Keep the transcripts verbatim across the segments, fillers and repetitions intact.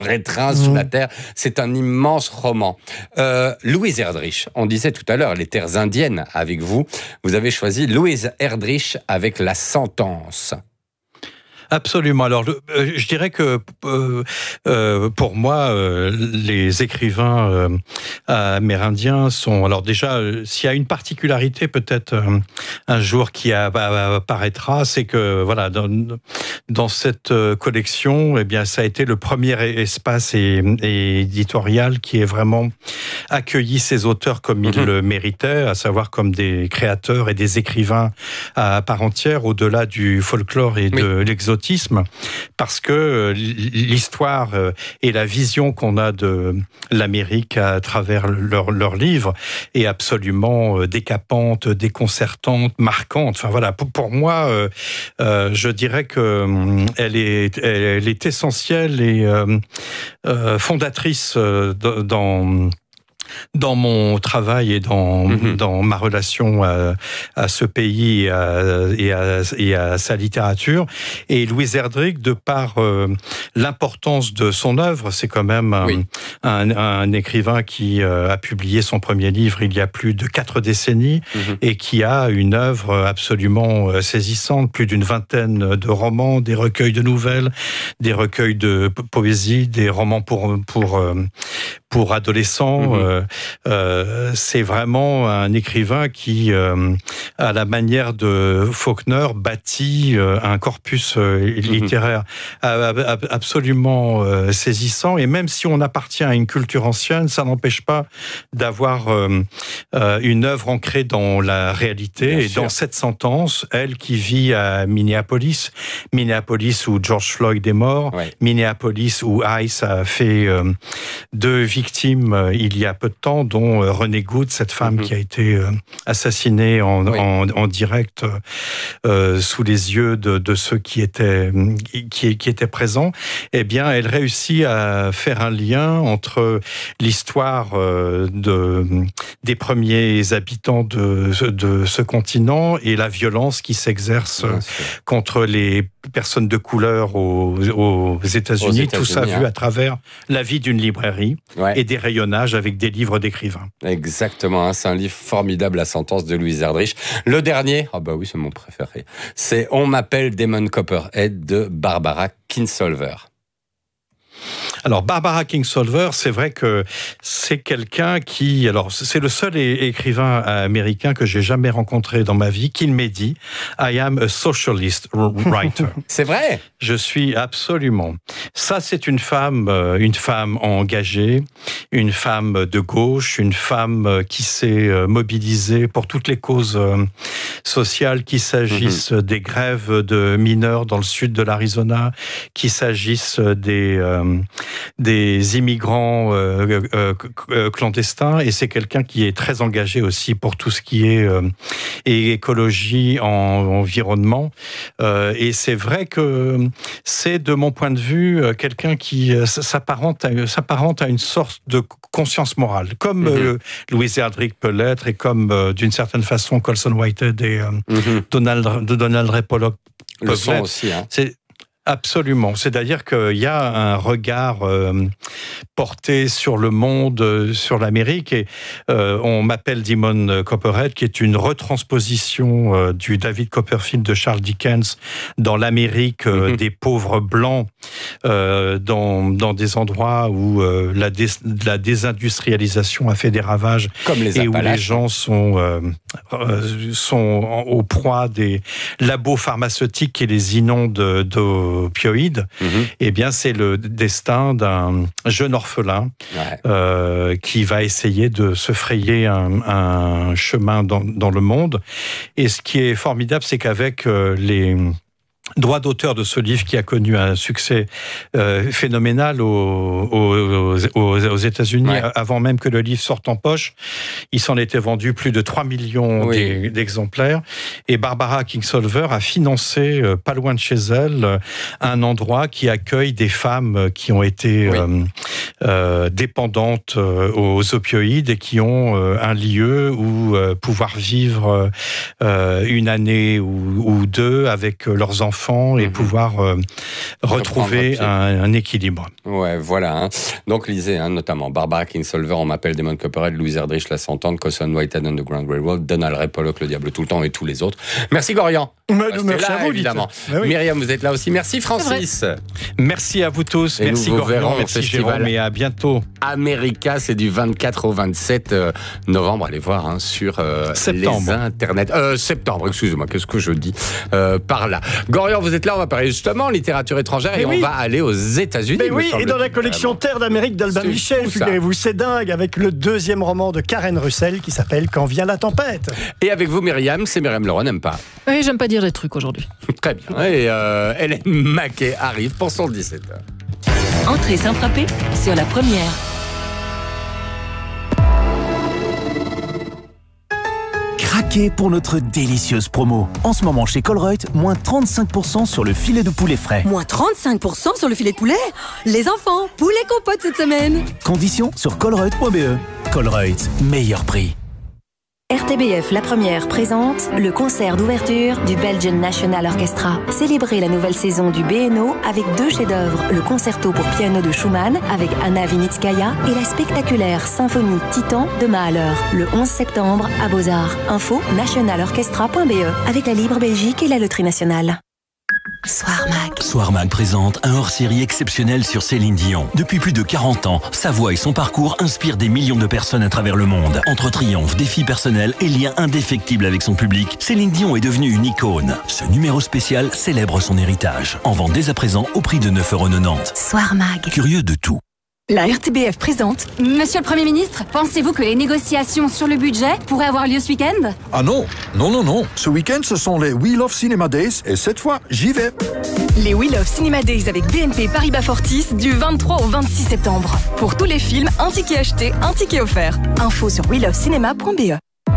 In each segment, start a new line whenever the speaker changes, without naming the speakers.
étreint sous la terre. C'est un immense roman. Euh, Louise Erdrich, on disait tout à l'heure les terres indiennes avec vous. Vous avez choisi Louise Erdrich avec La Sentence.
Absolument. Alors, euh, je dirais que euh, euh, pour moi, euh, les écrivains euh, amérindiens sont. Alors déjà, euh, s'il y a une particularité, peut-être euh, un jour qui a, apparaîtra, c'est que voilà, dans, dans cette collection, eh bien, ça a été le premier espace et, et éditorial qui ait vraiment accueilli ces auteurs comme ils mmh. le méritaient, à savoir comme des créateurs et des écrivains à part entière, au-delà du folklore et de oui. l'exotisme. Parce que l'histoire et la vision qu'on a de l'Amérique à travers leurs leur livres est absolument décapante, déconcertante, marquante. Enfin voilà, pour, pour moi, euh, euh, je dirais que elle est, elle est essentielle et euh, euh, fondatrice dans dans mon travail et dans, mmh. dans ma relation à, à ce pays et à, et, à, et à sa littérature. Et Louise Erdrich, de par euh, l'importance de son œuvre, c'est quand même un, oui. un, un écrivain qui euh, a publié son premier livre il y a plus de quatre décennies mmh. et qui a une œuvre absolument saisissante, plus d'une vingtaine de romans, des recueils de nouvelles, des recueils de poésie, des romans pour, pour, euh, pour adolescents. Mmh. Euh, Euh, c'est vraiment un écrivain qui, euh, à la manière de Faulkner, bâtit euh, un corpus euh, littéraire mm-hmm. absolument euh, saisissant. Et même si on appartient à une culture ancienne, ça n'empêche pas d'avoir euh, euh, une œuvre ancrée dans la réalité. Bien et sûr. Dans cette sentence, elle qui vit à Minneapolis, Minneapolis où George Floyd est mort, ouais. Minneapolis où ICE a fait euh, deux victimes euh, il y a peu de temps, dont euh, Renée Good, cette femme mm-hmm. qui a été euh, assassinée en, oui. en, en direct euh, sous les yeux de, de ceux qui étaient, qui, qui étaient présents, eh bien, elle réussit à faire un lien entre l'histoire euh, de, des premiers habitants de, de ce continent et la violence qui s'exerce contre les personnes de couleur aux, aux États-Unis, États tout ça hein. vu à travers la vie d'une librairie ouais. et des rayonnages avec des livres d'écrivains.
Exactement, hein, c'est un livre formidable, La Sentence de Louise Erdrich. Le dernier, ah oh bah oui, c'est mon préféré, c'est On m'appelle Damon Copperhead de Barbara Kingsolver.
Alors, Barbara Kingsolver, c'est vrai que c'est quelqu'un qui... Alors, c'est le seul é- écrivain américain que j'ai jamais rencontré dans ma vie qui m'ait dit « I am a socialist writer ».
C'est vrai ?
Je suis absolument. Ça, c'est une femme, une femme engagée, une femme de gauche, une femme qui s'est mobilisée pour toutes les causes sociales, qu'il s'agisse mm-hmm. des grèves de mineurs dans le sud de l'Arizona, qu'il s'agisse des... Euh, des immigrants euh, euh, clandestins, et c'est quelqu'un qui est très engagé aussi pour tout ce qui est euh, écologie, en, environnement. Euh, et c'est vrai que c'est, de mon point de vue, quelqu'un qui s'apparente à, s'apparente à une sorte de conscience morale, comme mm-hmm. euh, Louise Erdrich peut l'être, et comme, euh, d'une certaine façon, Colson Whitehead et euh, mm-hmm. Donald, Donald Ray Pollock
le sont aussi. Hein.
C'est Absolument. C'est-à-dire qu'il y a un regard euh, porté sur le monde, euh, sur l'Amérique, et euh, on m'appelle Damon Copperhead, qui est une retransposition euh, du David Copperfield de Charles Dickens dans l'Amérique euh, mm-hmm. des pauvres blancs, euh, dans, dans des endroits où euh, la, dés, la désindustrialisation a fait des ravages,
comme les
et où les gens sont, euh, euh, sont aux proies des labos pharmaceutiques qui les inondent de, de opioïdes, mmh. eh bien, c'est le destin d'un jeune orphelin ouais. euh, qui va essayer de se frayer un, un chemin dans, dans le monde. Et ce qui est formidable, c'est qu'avec euh, les droit d'auteur de ce livre qui a connu un succès euh, phénoménal aux, aux, aux, aux États-Unis, ouais. avant même que le livre sorte en poche. Il s'en était vendu plus de trois millions oui. d'exemplaires. Et Barbara Kingsolver a financé, euh, pas loin de chez elle, un endroit qui accueille des femmes qui ont été oui. euh, euh, dépendantes euh, aux opioïdes et qui ont euh, un lieu où euh, pouvoir vivre euh, une année ou, ou deux avec leurs enfants et mmh. pouvoir euh, retrouver un, un équilibre.
Ouais, voilà. Hein. Donc lisez, hein, notamment Barbara Kingsolver, On m'appelle Damon Copperhead, Louise Erdrich, La Sentante, Colson Whitehead, Underground Railroad, Donald Ray Pollock, Le Diable tout le temps et tous les autres. Merci Gorian.
Mais, merci
là,
à vous,
évidemment.
Oui.
Myriam, vous êtes là aussi. Merci Francis.
Merci à vous tous.
Et
merci Gorian. Merci Jérôme et à bientôt.
America, c'est du vingt-quatre au vingt-sept novembre. Allez voir hein, sur euh,
septembre.
les internets. Euh, septembre, excusez-moi, qu'est-ce que je dis euh, par là. Gorian, vous êtes là, on va parler justement littérature étrangère Mais et oui. on va aller aux États-Unis.
Mais oui, et dans la collection Terre d'Amérique d'Albin Michel, figurez-vous, c'est dingue, avec le deuxième roman de Karen Russell qui s'appelle Quand vient la tempête.
Et avec vous, Myriam, c'est Myriam Leroy, n'aime pas.
Oui, j'aime pas dire des trucs aujourd'hui.
Très bien. Et euh, Hélène Maquet arrive pour son dix-sept heures.
Entrée sans frapper sur la première.
Craquez pour notre délicieuse promo. En ce moment chez Colruyt, moins trente-cinq pour cent sur le filet de poulet frais.
Moins trente-cinq pour cent sur le filet de poulet? Les enfants, poulet compote cette semaine.
Conditions sur colruyt point b e. Colruyt, meilleur prix.
R T B F La Première présente le concert d'ouverture du Belgian National Orchestra. Célébrez la nouvelle saison du B N O avec deux chefs-d'œuvre, le concerto pour piano de Schumann avec Anna Vinitskaya et la spectaculaire symphonie Titan de Mahler, le onze septembre à Beaux-Arts. Info national orchestra point b e avec la Libre Belgique et la Loterie Nationale.
Soir Mag. Soir Mag présente un hors-série exceptionnel sur Céline Dion. Depuis plus de quarante ans, sa voix et son parcours inspirent des millions de personnes à travers le monde. Entre triomphes, défis personnels et liens indéfectibles avec son public, Céline Dion est devenue une icône. Ce numéro spécial célèbre son héritage. En vente dès à présent au prix de neuf euros quatre-vingt-dix.
Soir Mag.
Curieux de tout.
La R T B F présente.
Monsieur le Premier ministre, pensez-vous que les négociations sur le budget pourraient avoir lieu ce week-end?
Ah non, non, non, non. Ce week-end, ce sont les We Love Cinema Days et cette fois, j'y vais.
Les We Love Cinema Days avec B N P Paribas Fortis du vingt-trois au vingt-six septembre. Pour tous les films, un ticket acheté, un ticket offert. Info sur we love cinema point b e.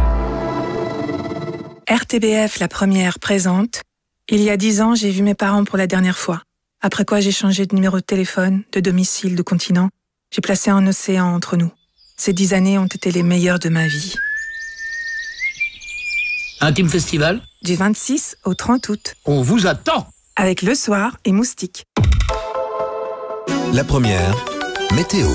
R T B F La Première présente. Il y a dix ans, j'ai vu mes parents pour la dernière fois. Après quoi, j'ai changé de numéro de téléphone, de domicile, de continent. J'ai placé un océan entre nous. Ces dix années ont été les meilleures de ma vie.
Intime Festival ?
Du vingt-six au trente août.
On vous attend !
Avec Le Soir et Moustique.
La Première, météo.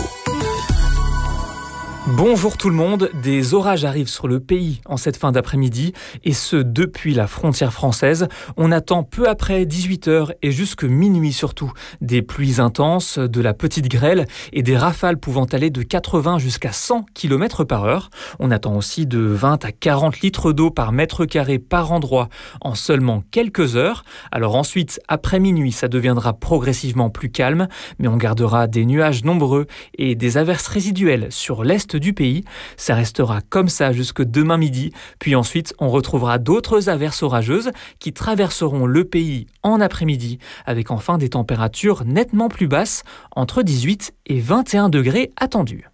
Bonjour tout le monde, des orages arrivent sur le pays en cette fin d'après-midi et ce depuis la frontière française. On attend peu après dix-huit heures et jusque minuit surtout des pluies intenses, de la petite grêle et des rafales pouvant aller de quatre-vingts jusqu'à cent kilomètres par heure. On attend aussi de vingt à quarante litres d'eau par mètre carré par endroit en seulement quelques heures. Alors ensuite, après minuit, ça deviendra progressivement plus calme, mais on gardera des nuages nombreux et des averses résiduelles sur l'est du pays. Ça restera comme ça jusque demain midi, puis ensuite on retrouvera d'autres averses orageuses qui traverseront le pays en après-midi, avec enfin des températures nettement plus basses, entre dix-huit et vingt et un degrés attendus.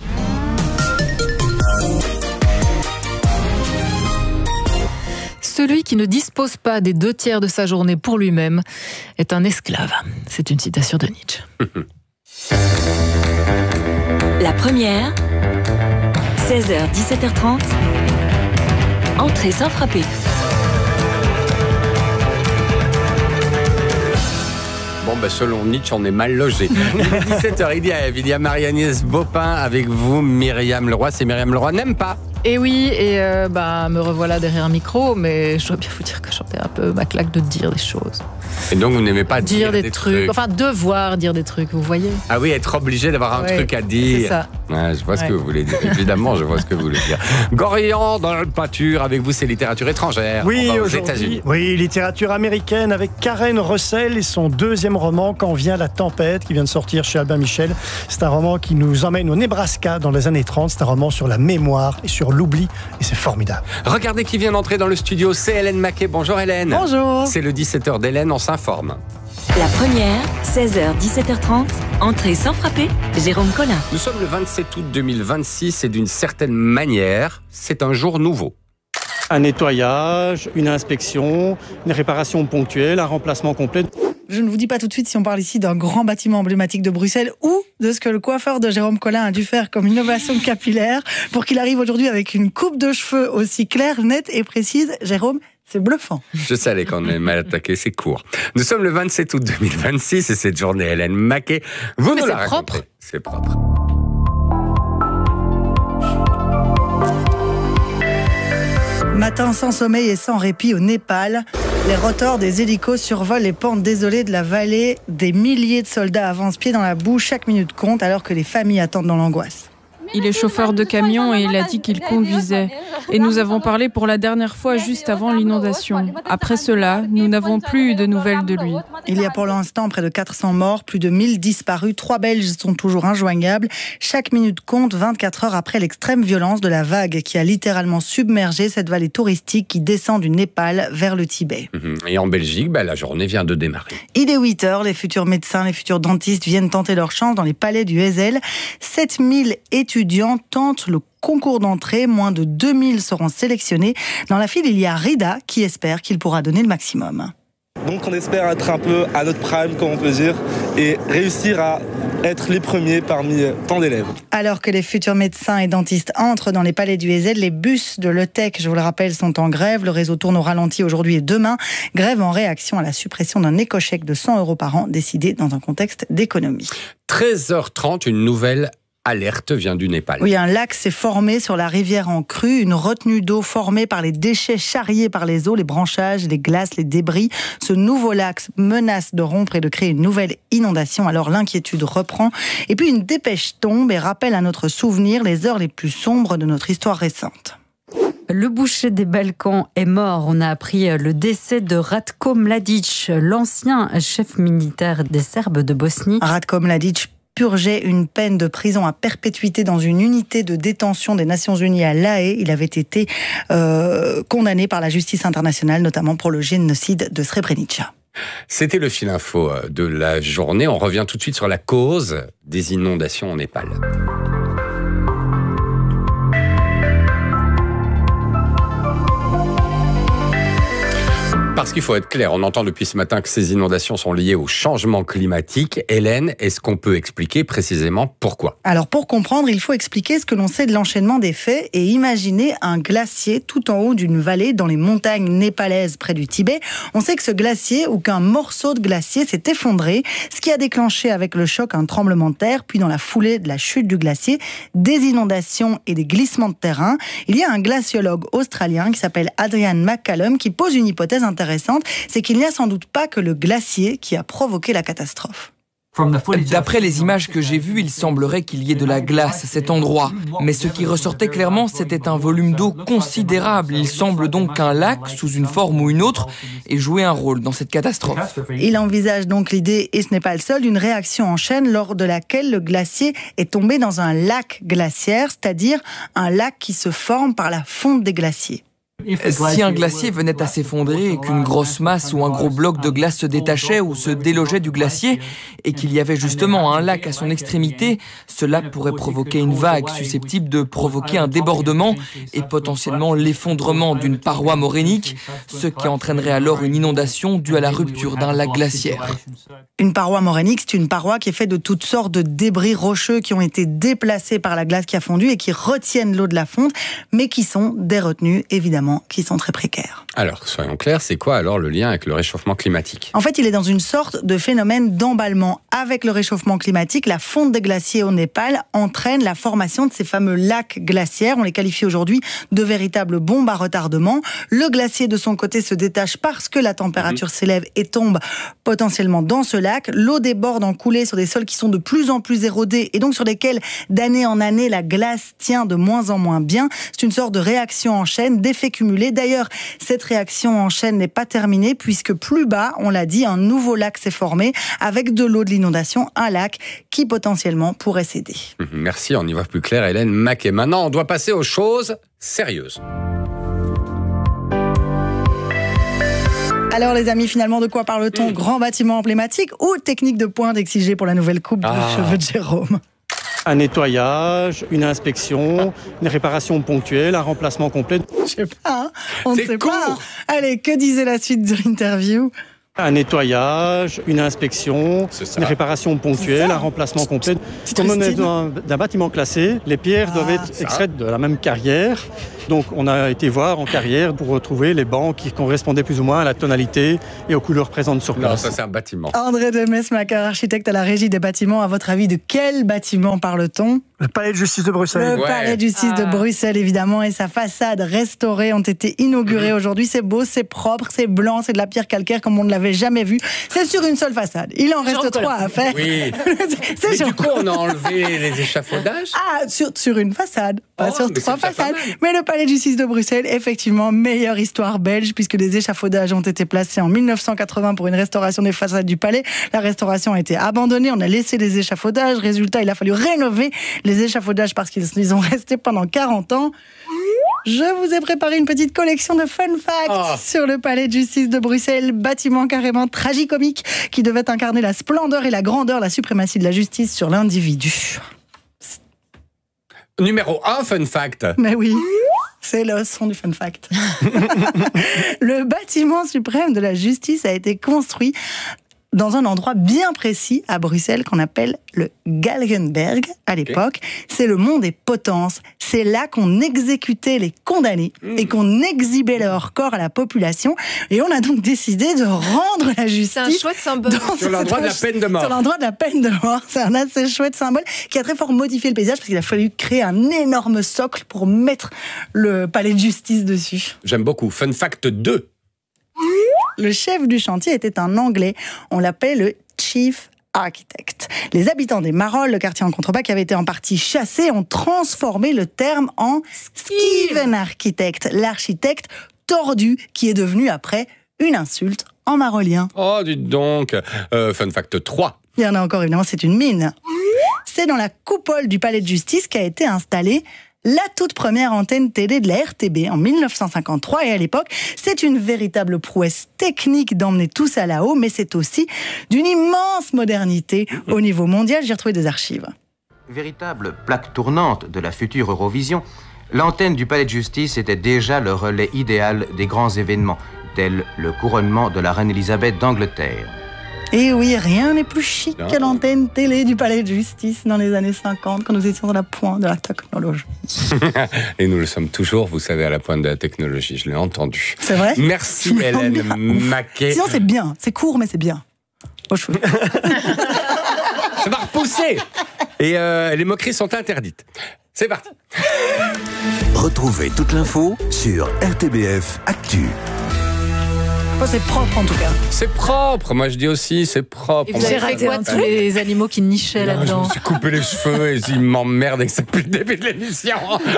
Celui qui ne dispose pas des deux tiers de sa journée pour lui-même est un esclave. C'est une citation de Nietzsche.
La Première, seize heures dix-sept heures trente, entrée sans frapper.
Bon, ben, selon Nietzsche, on est mal logé. Il est dix-sept heures, il y a, il y a Marie-Agnès Bopin avec vous, Myriam Leroy. C'est Myriam Leroy, n'aime pas.
Et oui, et euh, bah, me revoilà derrière un micro, mais je dois bien vous dire que j'en ai un peu ma claque de dire des choses.
Et donc, vous n'aimez pas dire,
dire des,
des
trucs. trucs Enfin, devoir dire des trucs, vous voyez.
Ah oui, être obligé d'avoir un ouais, truc à dire.
C'est ça.
Ouais, je vois ce
ouais.
que vous voulez dire. Évidemment, je vois ce que vous voulez dire. Gorian, dans la pâture, avec vous, c'est littérature étrangère.
Oui,
on va aux
aujourd'hui.
États-Unis.
Oui, littérature américaine avec Karen Russell et son deuxième roman, Quand vient la tempête, qui vient de sortir chez Albin Michel. C'est un roman qui nous emmène au Nebraska dans les années trente. C'est un roman sur la mémoire et sur l'oubli. Et c'est formidable.
Regardez qui vient d'entrer dans le studio, c'est Hélène Maquet. Bonjour Hélène.
Bonjour.
C'est le dix-sept heures d'Hélène, on s'informe.
La Première, seize heures dix-sept heures trente, entrée sans frapper, Jérôme Collin.
Nous sommes le vingt-sept août deux mille vingt-six et d'une certaine manière, c'est un jour nouveau.
Un nettoyage, une inspection, une réparation ponctuelle, un remplacement complet. je ne vous dis pas tout de suite si on parle ici d'un grand bâtiment emblématique de Bruxelles ou de ce que le coiffeur de Jérôme Collin a dû faire comme innovation capillaire pour qu'il arrive aujourd'hui avec une coupe de cheveux aussi claire, nette et précise. Jérôme, c'est bluffant.
Je savais qu'on est mal attaqué, c'est court. Nous sommes le vingt-sept août deux mille vingt-six et cette journée, Hélène Maquet, vous
Mais
nous la
c'est
racontez.
propre.
C'est propre.
Matin sans sommeil et sans répit au Népal, les rotors des hélicos survolent les pentes désolées de la vallée. Des milliers de soldats avancent pied dans la boue, chaque minute compte alors que les familles attendent dans l'angoisse.
Il est chauffeur de camion et il a dit qu'il conduisait. Et nous avons parlé pour la dernière fois juste avant l'inondation. Après cela, nous n'avons plus eu de nouvelles de lui.
Il y a pour l'instant près de quatre cents morts, plus de mille disparus. Trois Belges sont toujours injoignables. Chaque minute compte vingt-quatre heures après l'extrême violence de la vague qui a littéralement submergé cette vallée touristique qui descend du Népal vers le Tibet.
Et en Belgique, bah, la journée vient de démarrer.
Il est huit heures, les futurs médecins, les futurs dentistes viennent tenter leur chance dans les palais du Heysel. sept mille étudiants tentent le concours d'entrée. Moins de deux mille seront sélectionnés. Dans la file, il y a Rida qui espère qu'il pourra donner le maximum.
Donc on espère être un peu à notre prime, comme on peut dire, et réussir à être les premiers parmi tant d'élèves.
Alors que les futurs médecins et dentistes entrent dans les palais du Heysel, les bus de l'E T E C, je vous le rappelle, sont en grève. Le réseau tourne au ralenti aujourd'hui et demain. Grève en réaction à la suppression d'un éco-chèque de cent euros par an décidé dans un contexte d'économie.
treize heures trente, une nouvelle alerte vient du Népal.
Oui, un lac s'est formé sur la rivière en crue, une retenue d'eau formée par les déchets charriés par les eaux, les branchages, les glaces, les débris. Ce nouveau lac menace de rompre et de créer une nouvelle inondation, alors l'inquiétude reprend. Et puis une dépêche tombe et rappelle à notre souvenir les heures les plus sombres de notre histoire récente.
Le boucher des Balkans est mort. On a appris le décès de Ratko Mladic, l'ancien chef militaire des Serbes de Bosnie.
Ratko Mladic purgeait une peine de prison à perpétuité dans une unité de détention des Nations Unies à La Haye. Il avait été euh, condamné par la justice internationale, notamment pour le génocide de Srebrenica.
C'était le fil info de la journée. On revient tout de suite sur la cause des inondations au Népal. Parce qu'il faut être clair, on entend depuis ce matin que ces inondations sont liées au changement climatique. Hélène, est-ce qu'on peut expliquer précisément pourquoi ?
Alors pour comprendre, il faut expliquer ce que l'on sait de l'enchaînement des faits et imaginer un glacier tout en haut d'une vallée dans les montagnes népalaises près du Tibet. On sait que ce glacier ou qu'un morceau de glacier s'est effondré, ce qui a déclenché avec le choc un tremblement de terre, puis dans la foulée de la chute du glacier, des inondations et des glissements de terrain. Il y a un glaciologue australien qui s'appelle Adrian McCallum qui pose une hypothèse intéressante. C'est qu'il n'y a sans doute pas que le glacier qui a provoqué la catastrophe.
D'après les images que j'ai vues, il semblerait qu'il y ait de la glace à cet endroit. Mais ce qui ressortait clairement, c'était un volume d'eau considérable. Il semble donc qu'un lac, sous une forme ou une autre, ait joué un rôle dans cette catastrophe.
Il envisage donc l'idée, et ce n'est pas le seul, d'une réaction en chaîne lors de laquelle le glacier est tombé dans un lac glaciaire, c'est-à-dire un lac qui se forme par la fonte des glaciers.
Si un glacier venait à s'effondrer et qu'une grosse masse ou un gros bloc de glace se détachait ou se délogeait du glacier et qu'il y avait justement un lac à son extrémité, cela pourrait provoquer une vague susceptible de provoquer un débordement et potentiellement l'effondrement d'une paroi morainique, ce qui entraînerait alors une inondation due à la rupture d'un lac glaciaire.
Une paroi morainique, c'est une paroi qui est faite de toutes sortes de débris rocheux qui ont été déplacés par la glace qui a fondu et qui retiennent l'eau de la fonte, mais qui sont des retenues, évidemment, qui sont très précaires.
Alors, soyons clairs, c'est quoi alors le lien avec le réchauffement climatique ?
En fait, il est dans une sorte de phénomène d'emballement. Avec le réchauffement climatique, la fonte des glaciers au Népal entraîne la formation de ces fameux lacs glaciaires. On les qualifie aujourd'hui de véritables bombes à retardement. Le glacier, de son côté, se détache parce que la température mmh. s'élève et tombe potentiellement dans ce lac. L'eau déborde en coulée sur des sols qui sont de plus en plus érodés et donc sur lesquels, d'année en année, la glace tient de moins en moins bien. C'est une sorte de réaction en chaîne, d'effet cumulé. D'ailleurs, cette réaction en chaîne n'est pas terminée puisque plus bas, on l'a dit, un nouveau lac s'est formé avec de l'eau de l'inondation, un lac qui potentiellement pourrait céder.
Merci, on y voit plus clair, Hélène Maquet. Maintenant, on doit passer aux choses sérieuses.
Alors les amis, finalement, de quoi parle-t-on ? mmh. Grand bâtiment emblématique ou technique de pointe exigée pour la nouvelle coupe ah. de cheveux de Jérôme ?
Un nettoyage, une inspection, une réparation ponctuelle, un remplacement complet.
Je sais pas, hein, on ne sait court. pas. Hein. Allez, que disait la suite de l'interview ?
Un nettoyage, une inspection, une réparation ponctuelle, un remplacement complet. Comme on est dans un bâtiment classé, les pierres ah, doivent être ça. extraites de la même carrière. Donc on a été voir en carrière pour retrouver les bancs qui correspondaient plus ou moins à la tonalité et aux couleurs présentes sur place.
Non, ça c'est un bâtiment.
André de Mesmaeker, architecte à la Régie des bâtiments. À votre avis, de quel bâtiment parle-t-on ?
Le Palais de justice de Bruxelles.
Le
ouais.
Palais de justice ah. de Bruxelles, évidemment, et sa façade restaurée ont été inaugurées mmh. aujourd'hui. C'est beau, c'est propre, c'est blanc, c'est de la pierre calcaire comme on ne l'avait jamais vu. C'est sur une seule façade. Il en reste trois à faire.
Oui. c'est Mais sur... du coup, on a enlevé les échafaudages.
Ah, sur, sur une façade, pas oh, sur trois façades.
Mais
le Palais de justice de Bruxelles, effectivement, meilleure histoire belge, puisque les échafaudages ont été placés en mille neuf cent quatre-vingts pour une restauration des façades du palais. La restauration a été abandonnée. On a laissé les échafaudages. Résultat, il a fallu rénover les échafaudages parce qu'ils ont resté pendant quarante ans. Je vous ai préparé une petite collection de fun facts oh. sur le Palais de justice de Bruxelles, bâtiment carrément tragicomique qui devait incarner la splendeur et la grandeur, la suprématie de la justice sur l'individu.
Numéro un, fun fact.
Mais oui, c'est le son du fun fact. Le bâtiment suprême de la justice a été construit dans un endroit bien précis à Bruxelles qu'on appelle le Galgenberg à l'époque. Okay. C'est le mont des potences. C'est là qu'on exécutait les condamnés mmh. et qu'on exhibait leur corps à la population. Et on a donc décidé de rendre la justice...
C'est un chouette symbole.
Sur l'endroit de la peine de mort.
Sur l'endroit de la peine de mort. C'est un assez chouette symbole qui a très fort modifié le paysage parce qu'il a fallu créer un énorme socle pour mettre le palais de justice dessus.
J'aime beaucoup. Fun fact deux.
Le chef du chantier était un Anglais. On l'appelait le Chief Architect. Les habitants des Marolles, le quartier en contrebas qui avait été en partie chassé, ont transformé le terme en Steven Architect, l'architecte tordu qui est devenu après une insulte en marolien.
Oh, dites donc. Euh, fun fact trois.
Il y en a encore, évidemment, c'est une mine. C'est dans la coupole du palais de justice qu'a été installée la toute première antenne télé de la R T B en mille neuf cent cinquante-trois. Et à l'époque, c'est une véritable prouesse technique d'emmener tout ça là-haut, mais c'est aussi d'une immense modernité au niveau mondial. J'ai retrouvé des archives.
Véritable plaque tournante de la future Eurovision, l'antenne du palais de justice était déjà le relais idéal des grands événements, tels le couronnement de la reine Elisabeth d'Angleterre.
Et oui, rien n'est plus chic non. que l'antenne télé du palais de justice dans les années cinquante, quand nous étions à la pointe de la technologie.
Et nous le sommes toujours, vous savez, à la pointe de la technologie, je l'ai entendu.
C'est vrai ?
Merci Hélène Maquet.
Sinon c'est bien, c'est court mais c'est bien. Aux cheveux.
Ça va repousser. Et euh, les moqueries sont interdites. C'est parti.
Retrouvez toute l'info sur R T B F Actu.
C'est propre en tout cas.
C'est propre, moi je dis aussi, c'est propre.
Et vous avez raté quoi tous les animaux qui nichaient non, là-dedans?
Je me suis coupé les cheveux et ils m'emmerdent avec ça depuis le début de l'émission.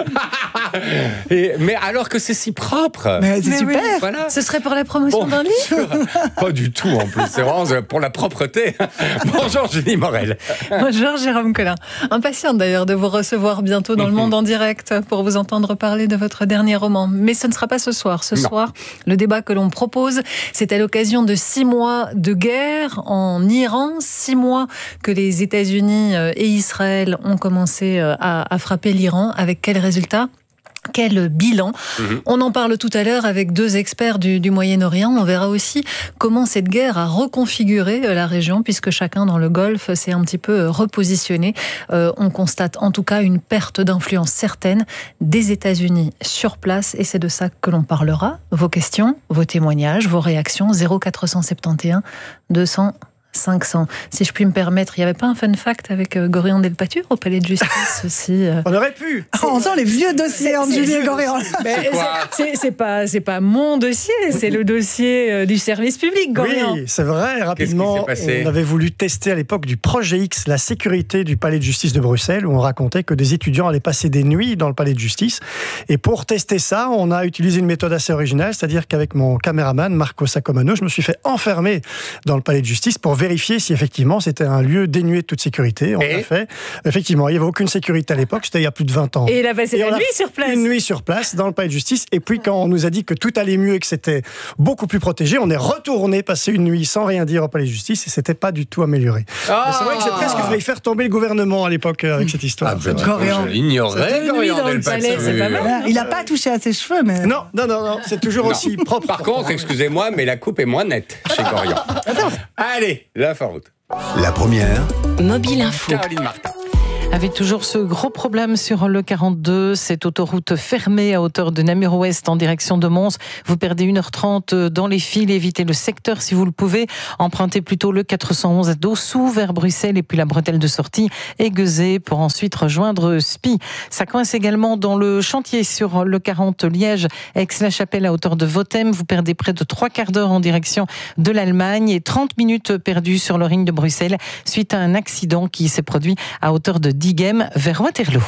et, mais alors que c'est si propre.
Mais c'est mais super. Oui.
Voilà. Ce serait pour la promotion bon, d'un livre?
Pas du tout en plus, c'est vraiment pour la propreté. Bonjour Julie Morel.
Bonjour Jérôme Collin. Impatiente d'ailleurs de vous recevoir bientôt dans le monde en direct pour vous entendre parler de votre dernier roman. Mais ce ne sera pas ce soir. Ce non. soir, le débat que l'on propose, c'est à l'occasion de six mois de guerre en Iran, six mois que les États-Unis et Israël ont commencé à, à frapper l'Iran. Avec quel résultat ? Quel bilan ? mmh. On en parle tout à l'heure avec deux experts du, du Moyen-Orient. On verra aussi comment cette guerre a reconfiguré la région, puisque chacun dans le Golfe s'est un petit peu repositionné. Euh, on constate en tout cas une perte d'influence certaine des États-Unis sur place, et c'est de ça que l'on parlera. Vos questions, vos témoignages, vos réactions, zéro quatre cent soixante et onze deux cents cinq cents. Si je puis me permettre, il n'y avait pas un fun fact avec euh, Gorian Delpature au palais de justice aussi euh...
On aurait pu.
Oh, on sent les vieux dossiers entre Julie et Gorian.
C'est, c'est pas c'est pas mon dossier, c'est le dossier euh, du service public, Gorian.
Oui, c'est vrai. Rapidement, on avait voulu tester à l'époque du projet X la sécurité du palais de justice de Bruxelles, où on racontait que des étudiants allaient passer des nuits dans le palais de justice. Et pour tester ça, on a utilisé une méthode assez originale, c'est-à-dire qu'avec mon caméraman Marco Sacomano, je me suis fait enfermer dans le palais de justice pour vérifier si effectivement c'était un lieu dénué de toute sécurité. On l'a fait. Effectivement, il n'y avait aucune sécurité à l'époque, c'était il y a plus de vingt ans.
Et il a passé la nuit sur place.
Une nuit sur place, dans le palais de justice. Et puis quand on nous a dit que tout allait mieux et que c'était beaucoup plus protégé, on est retourné passer une nuit sans rien dire au palais de justice et c'était pas du tout amélioré.
Ah
c'est vrai que j'ai presque failli faire tomber le gouvernement à l'époque avec cette histoire.
Ah, ben, je l'ignorais, Gorian Delpassus.
Il n'a pas touché à ses cheveux, mais...
Non, non, non, non c'est toujours
non.
aussi propre.
Par contre, excusez-moi, mais la coupe est moins nette chez Gorian. Allez, la route.
La première.
Mobile Info.
Caroline Martin.
Avec toujours ce gros problème sur le quarante-deux, cette autoroute fermée à hauteur de Namur-Ouest en direction de Mons. Vous perdez une heure trente dans les files, évitez le secteur si vous le pouvez. Empruntez plutôt le quatre cent onze à Dossou vers Bruxelles et puis la bretelle de sortie Aiguezé pour ensuite rejoindre Spie. Ça coince également dans le chantier sur le quarante Liège, Aix-la-Chapelle à hauteur de Vothem. Vous perdez près de trois quarts d'heure en direction de l'Allemagne et trente minutes perdues sur le ring de Bruxelles suite à un accident qui s'est produit à hauteur de Diegem vers Waterloo.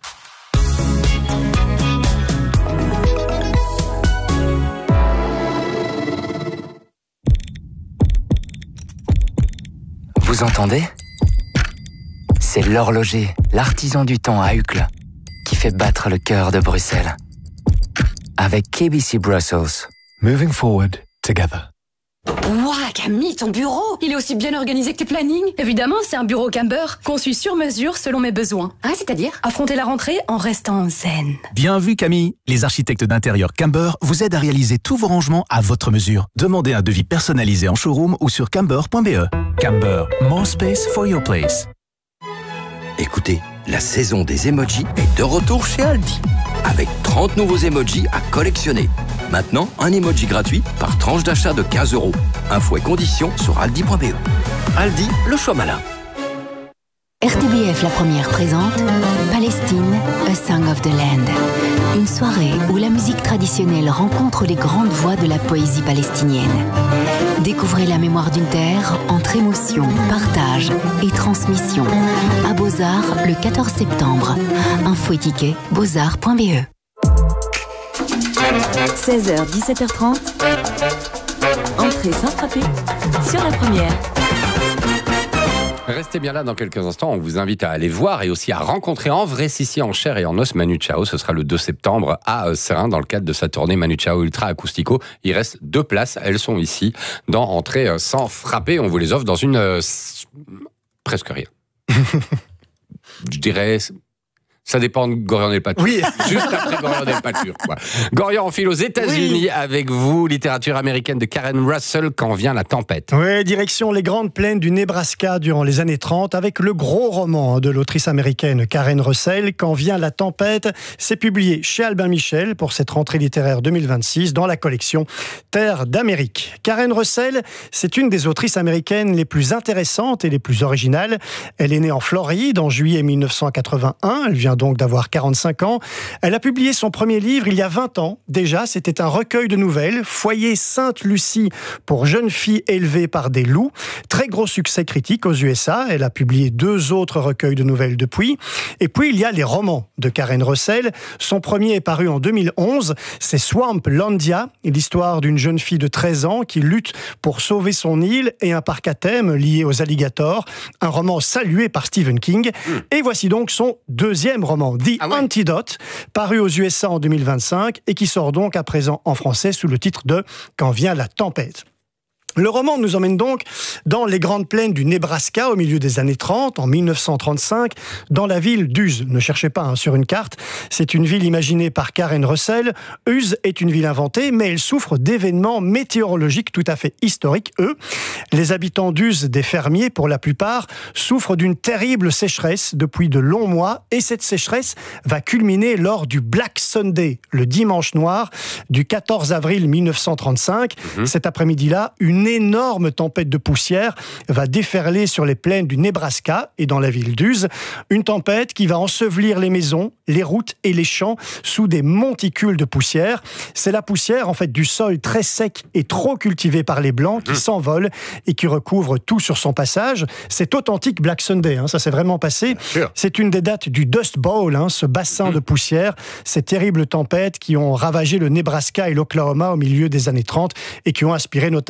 Vous entendez ? C'est l'horloger, l'artisan du temps à Uccle, qui fait battre le cœur de Bruxelles. Avec K B C Brussels.
Moving forward together.
Ouah, Camille, ton bureau, il est aussi bien organisé que tes plannings. Évidemment, c'est un bureau Camber, conçu sur mesure selon mes besoins. Ah, c'est-à-dire affronter la rentrée en restant zen.
Bien vu, Camille. Les architectes d'intérieur Camber vous aident à réaliser tous vos rangements à votre mesure. Demandez un devis personnalisé en showroom ou sur camber point b e. Camber, more space for your place.
Écoutez, la saison des emojis est de retour chez Aldi. Avec trente nouveaux emojis à collectionner. Maintenant, un emoji gratuit par tranche d'achat de quinze euros. Infos et conditions sur aldi point b e. Aldi, le choix malin.
R T B F La Première présente Palestine, A Song of the Land. Une soirée où la musique traditionnelle rencontre les grandes voix de la poésie palestinienne. Découvrez la mémoire d'une terre entre émotion, partage et transmission. À Beaux-Arts, le quatorze septembre. Info et ticket, beauxarts point b e.
seize heures dix-sept heures trente. Entrée sans frapper sur La Première.
Restez bien là dans quelques instants, on vous invite à aller voir et aussi à rencontrer en vrai, ici en chair et en os, Manu Chao. Ce sera le deux septembre à Serein dans le cadre de sa tournée Manu Chao Ultra Acoustico. Il reste deux places, elles sont ici dans Entrée sans frapper. On vous les offre dans une... Euh, presque rien. Je dirais... Ça dépend de Gorian Delpassus.
Oui.
Juste après Gorian Delpassus. Gorian, on file aux États-Unis oui. avec vous. Littérature américaine de Karen Russell, Quand vient la tempête.
Oui, direction les grandes plaines du Nebraska durant les années trente avec le gros roman de l'autrice américaine Karen Russell, Quand vient la tempête. C'est publié chez Albin Michel pour cette rentrée littéraire deux mille vingt-six dans la collection Terre d'Amérique. Karen Russell, c'est une des autrices américaines les plus intéressantes et les plus originales. Elle est née en Floride en juillet mille neuf cent quatre-vingt-un. Elle vient donc d'avoir quarante-cinq ans. Elle a publié son premier livre il y a vingt ans. Déjà, c'était un recueil de nouvelles, Foyer Sainte-Lucie pour jeunes filles élevées par des loups. Très gros succès critique aux U S A. Elle a publié deux autres recueils de nouvelles depuis. Et puis, il y a les romans de Karen Russell. Son premier est paru en deux mille onze. C'est Swamplandia, l'histoire d'une jeune fille de treize ans qui lutte pour sauver son île et un parc à thème lié aux alligators. Un roman salué par Stephen King. Mmh. Et voici donc son deuxième roman, The ah ouais. Antidote, paru aux U S A en deux mille vingt-cinq et qui sort donc à présent en français sous le titre de Quand vient la tempête. Le roman nous emmène donc dans les grandes plaines du Nebraska au milieu des années trente, en mille neuf cent trente-cinq, dans la ville d'Uz. Ne cherchez pas hein, sur une carte, c'est une ville imaginée par Karen Russell. Uz est une ville inventée, mais elle souffre d'événements météorologiques tout à fait historiques, eux. Les habitants d'Uz, des fermiers pour la plupart, souffrent d'une terrible sécheresse depuis de longs mois, et cette sécheresse va culminer lors du Black Sunday, le dimanche noir, du quatorze avril mille neuf cent trente-cinq. Mmh. Cet après-midi-là, une énorme tempête de poussière va déferler sur les plaines du Nebraska et dans la ville d'Uz. Une tempête qui va ensevelir les maisons, les routes et les champs sous des monticules de poussière. C'est la poussière en fait du sol très sec et trop cultivé par les Blancs qui mmh. s'envole et qui recouvre tout sur son passage. C'est authentique Black Sunday, hein, ça s'est vraiment passé. C'est une des dates du Dust Bowl, hein, ce bassin mmh. de poussière, ces terribles tempêtes qui ont ravagé le Nebraska et l'Oklahoma au milieu des années trente et qui ont inspiré notamment le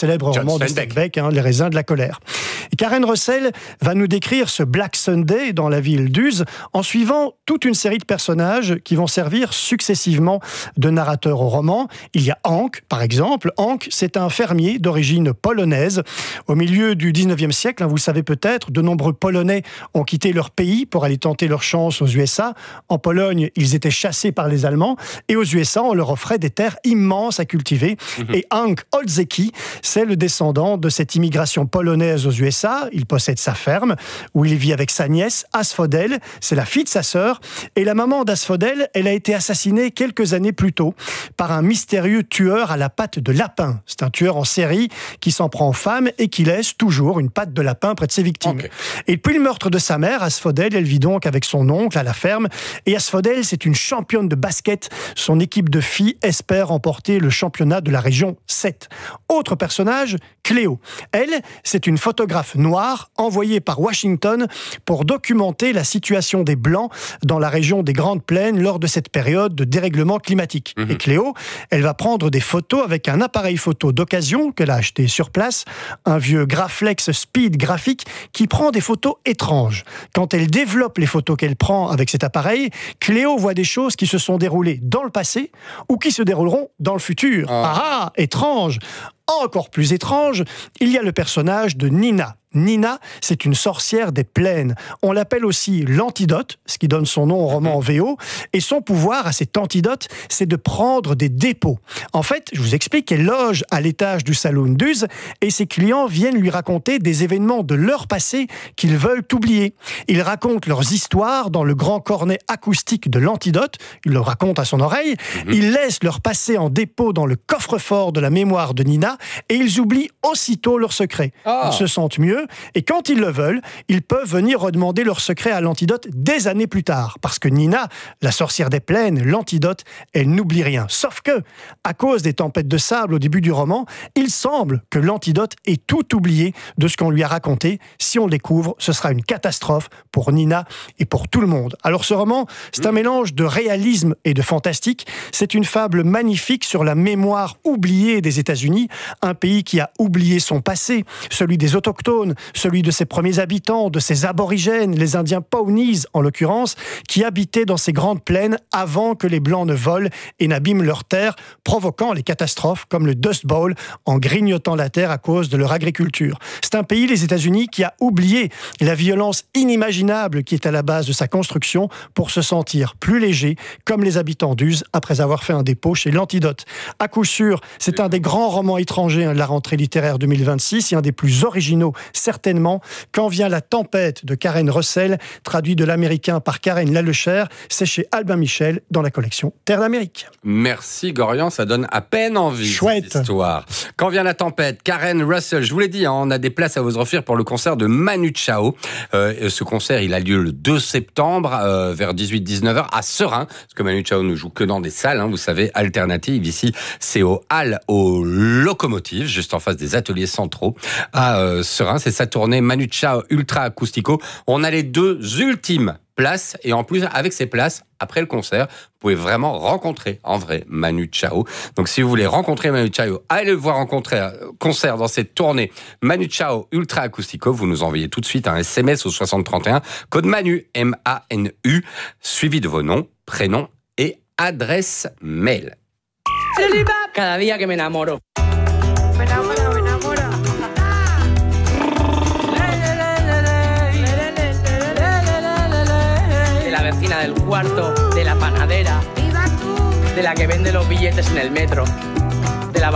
célèbre
John
roman
Steinbeck.
de Steinbeck, hein, Les raisins de la colère. Et Karen Russell va nous décrire ce Black Sunday dans la ville d'Uz en suivant toute une série de personnages qui vont servir successivement de narrateurs au roman. Il y a Hank, par exemple. Hank, c'est un fermier d'origine polonaise. Au milieu du dix-neuvième siècle, hein, vous le savez peut-être, de nombreux Polonais ont quitté leur pays pour aller tenter leur chance aux U S A. En Pologne, ils étaient chassés par les Allemands et aux U S A, on leur offrait des terres immenses à cultiver. Mmh. Et Hank Olzecki, c'est le descendant de cette immigration polonaise aux U S A. Il possède sa ferme où il vit avec sa nièce, Asphodel. C'est la fille de sa sœur. Et la maman d'Asphodel, elle a été assassinée quelques années plus tôt par un mystérieux tueur à la patte de lapin. C'est un tueur en série qui s'en prend aux femmes et qui laisse toujours une patte de lapin près de ses victimes. Okay. Et depuis le meurtre de sa mère, Asphodel, elle vit donc avec son oncle à la ferme. Et Asphodel, c'est une championne de basket. Son équipe de filles espère remporter le championnat de la région sept. Autre personnage, Cléo. Elle, c'est une photographe noire envoyée par Washington pour documenter la situation des Blancs dans la région des Grandes Plaines lors de cette période de dérèglement climatique. Mmh. Et Cléo, elle va prendre des photos avec un appareil photo d'occasion qu'elle a acheté sur place, un vieux Graflex Speed graphique qui prend des photos étranges. Quand elle développe les photos qu'elle prend avec cet appareil, Cléo voit des choses qui se sont déroulées dans le passé ou qui se dérouleront dans le futur. Ah, ah étrange! Encore plus étrange, il y a le personnage de Nina. Nina, c'est une sorcière des plaines. On l'appelle aussi l'antidote, ce qui donne son nom au roman en V O. Et son pouvoir à cet antidote, c'est de prendre des dépôts. En fait, je vous explique qu'elle loge à l'étage du saloon d'Uz et ses clients viennent lui raconter des événements de leur passé qu'ils veulent oublier. Ils racontent leurs histoires dans le grand cornet acoustique de l'antidote. Ils le racontent à son oreille. Mmh. Ils laissent leur passé en dépôt dans le coffre-fort de la mémoire de Nina et ils oublient aussitôt leurs secrets. Oh. Ils se sentent mieux. Et quand ils le veulent, ils peuvent venir redemander leur secret à l'antidote des années plus tard. Parce que Nina, la sorcière des plaines, l'antidote, elle n'oublie rien. Sauf que, à cause des tempêtes de sable au début du roman, il semble que l'antidote ait tout oublié de ce qu'on lui a raconté. Si on le découvre, ce sera une catastrophe pour Nina et pour tout le monde. Alors ce roman, c'est un mélange de réalisme et de fantastique. C'est une fable magnifique sur la mémoire oubliée des États-Unis, un pays qui a oublié son passé, celui des autochtones, celui de ses premiers habitants, de ses aborigènes, les Indiens Pawnees en l'occurrence, qui habitaient dans ces grandes plaines avant que les Blancs ne volent et n'abîment leurs terres, provoquant les catastrophes comme le Dust Bowl en grignotant la terre à cause de leur agriculture. C'est un pays, les États-Unis, qui a oublié la violence inimaginable qui est à la base de sa construction pour se sentir plus léger, comme les habitants d'Uz après avoir fait un dépôt chez l'Antidote. À coup sûr, c'est un des grands romans étrangers de la rentrée littéraire deux mille vingt-six et un des plus originaux, certainement. Quand vient la tempête de Karen Russell, traduit de l'américain par Karen Lalechère, c'est chez Albin Michel dans la collection Terre d'Amérique.
Merci Gorian, ça donne à peine envie.
Chouette.
Cette histoire. Quand vient la tempête, Karen Russell, je vous l'ai dit, hein, on a des places à vous offrir pour le concert de Manu Chao. Euh, ce concert, il a lieu le deux septembre euh, vers dix-huit à dix-neuf heures à Seraing, parce que Manu Chao ne joue que dans des salles, hein, vous savez, alternatives. Ici, c'est au Halles aux Locomotives, juste en face des ateliers centraux à euh, Seraing. C'est sa tournée Manu Chao Ultra Acoustico. On a les deux ultimes places et en plus, avec ces places, après le concert, vous pouvez vraiment rencontrer en vrai Manu Chao. Donc si vous voulez rencontrer Manu Chao, allez le voir rencontrer un concert dans cette tournée Manu Chao Ultra Acoustico. Vous nous envoyez tout de suite un S M S au soixante trente et un, code Manu, M A N U, suivi de vos noms, prénoms et adresse mail.
Célibat. Cada día que me enamoro. Me enamoro, me enamoro. De la vecina del cuarto, de la panadera, de la que vende los billetes en el metro.